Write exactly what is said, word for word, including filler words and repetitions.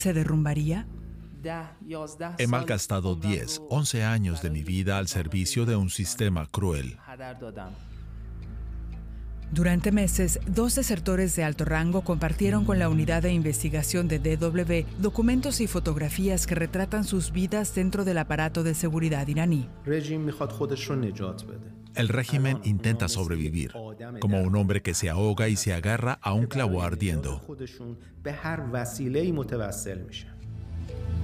se derrumbaría? He malgastado diez, once años de mi vida al servicio de un sistema cruel. Durante meses, dos desertores de alto rango compartieron con la unidad de investigación de D W documentos y fotografías que retratan sus vidas dentro del aparato de seguridad iraní. El régimen intenta sobrevivir, como un hombre que se ahoga y se agarra a un clavo ardiendo.